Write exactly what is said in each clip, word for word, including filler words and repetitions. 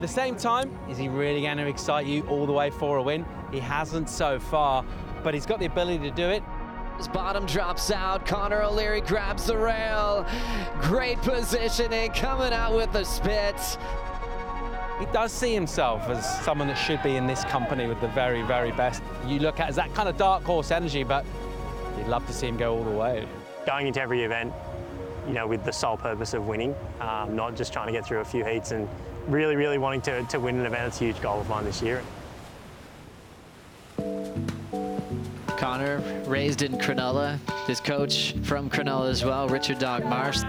At the same time, is he really going to excite you all the way for a win? He hasn't so far, but he's got the ability to do it. His bottom drops out. Conor O'Leary grabs the rail. Great positioning, coming out with the spit. He does see himself as someone that should be in this company with the very, very best. You look at it as that kind of dark horse energy, but you'd love to see him go all the way. Going into every event, you know, with the sole purpose of winning, um, not just trying to get through a few heats, and really, really wanting to, to win an event. It's a huge goal of mine this year. Conor, raised in Cronulla. His coach from Cronulla as well, Richard Dog Marsh.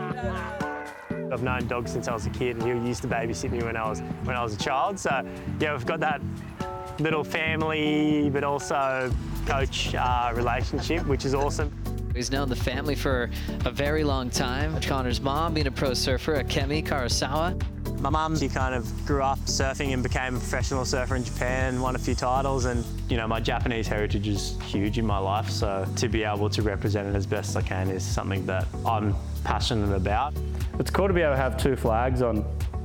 I've known Dog since I was a kid, and he used to babysit me when I was when I was a child. So yeah, we've got that little family, but also coach uh, relationship, which is awesome. He's known the family for a very long time. Conor's mom being a pro surfer, Akemi Karasawa. My mum, she kind of grew up surfing and became a professional surfer in Japan, won a few titles, and you know, my Japanese heritage is huge in my life, so to be able to represent it as best I can is something that I'm passionate about. It's cool to be able to have two flags on,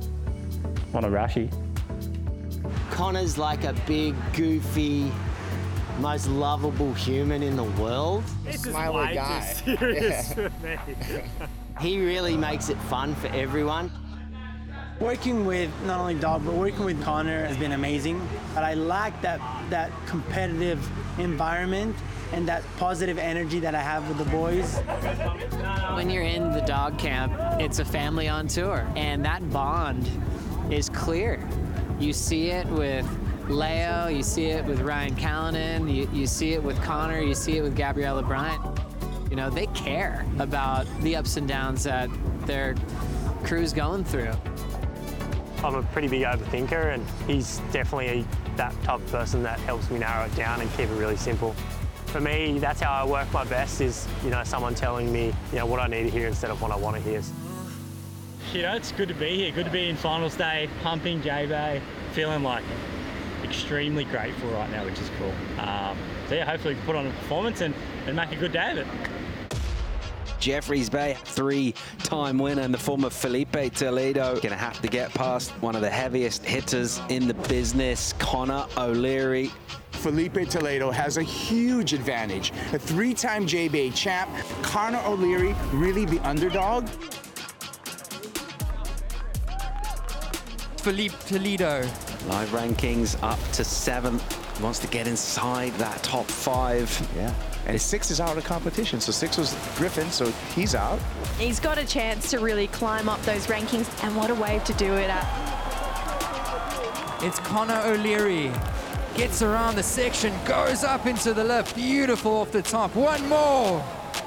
on a Rashi. Conor's like a big, goofy, most lovable human in the world. This is way too serious for me. He really makes it fun for everyone. Working with not only Dog, but working with Conor has been amazing. But I like that, that competitive environment and that positive energy that I have with the boys. When you're in the dog camp, it's a family on tour, and that bond is clear. You see it with Leo, you see it with Ryan Callanan, you, you see it with Conor, you see it with Gabriella Bryant. You know, they care about the ups and downs that their crew's going through. I'm a pretty big overthinker, and he's definitely that type of person that helps me narrow it down and keep it really simple. For me, that's how I work my best, is, you know, someone telling me, you know, what I need to hear instead of what I want to hear. You know, it's good to be here. Good to be in finals day, pumping J-Bay, feeling like extremely grateful right now, which is cool. Um, so yeah, hopefully we can put on a performance and, and make a good day of it. Jeffreys Bay, three-time winner, and the former Felipe Toledo going to have to get past one of the heaviest hitters in the business, Conor O'Leary. Felipe Toledo has a huge advantage. A three-time J B A champ. Conor O'Leary, really the underdog. Felipe Toledo. Live rankings up to seventh. Wants to get inside that top five. Yeah. And six is out of the competition. So six was Griffin, so he's out. He's got a chance to really climb up those rankings, and what a wave to do it at. It's Conor O'Leary. Gets around the section, goes up into the lip. Beautiful off the top. One more.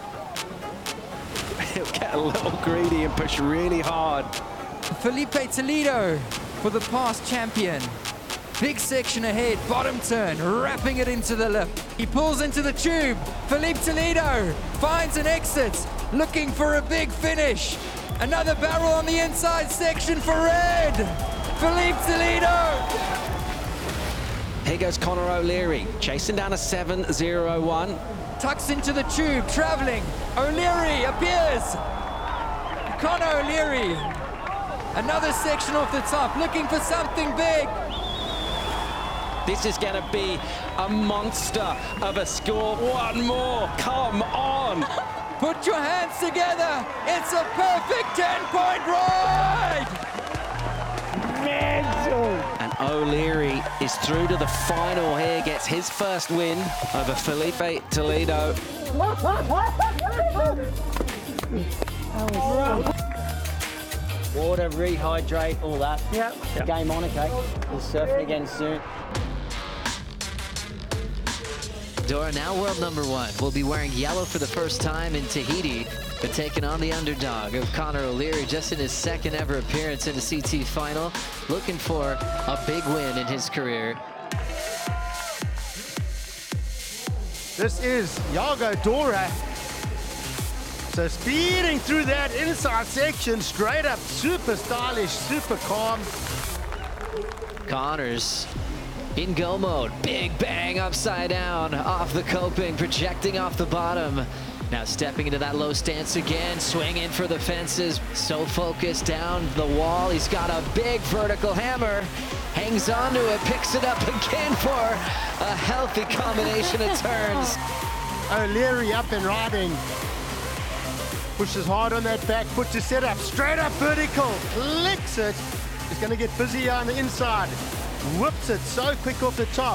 He'll get a little greedy and push really hard. Felipe Toledo for the past champion. Big section ahead, bottom turn, wrapping it into the lip. He pulls into the tube. Felipe Toledo finds an exit, looking for a big finish. Another barrel on the inside section for red. Felipe Toledo. Here goes Conor O'Leary, chasing down a seven oh one. Tucks into the tube, traveling. O'Leary appears. Conor O'Leary. Another section off the top, looking for something big. This is going to be a monster of a score. One more, come on. Put your hands together. It's a perfect ten-point ride. Mental. And O'Leary is through to the final here, gets his first win over Felipe Toledo. Water, rehydrate, all that. Yep. Yep. Game on, okay? We'll surf it again soon. Dora, now world number one, will be wearing yellow for the first time in Tahiti, but taking on the underdog of Conor O'Leary just in his second ever appearance in the C T final, looking for a big win in his career. This is Yago Dora. So speeding through that inside section, straight up, super stylish, super calm. Connors in go mode, big bang upside down, off the coping, projecting off the bottom. Now stepping into that low stance again, swinging for the fences, so focused down the wall. He's got a big vertical hammer, hangs onto it, picks it up again for a healthy combination of turns. O'Leary up and riding. Pushes hard on that back foot to set up, straight up vertical, clicks it. He's going to get busy on the inside. Whips it so quick off the top.